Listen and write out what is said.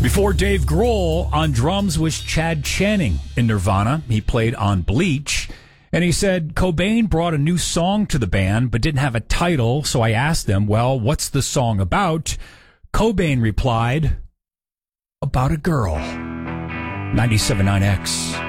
Before Dave Grohl, on drums was Chad Channing in Nirvana. He played on Bleach. And he said Cobain brought a new song to the band, but didn't have a title. So I asked them, well, what's the song about? Cobain replied, about a girl. 97.9X.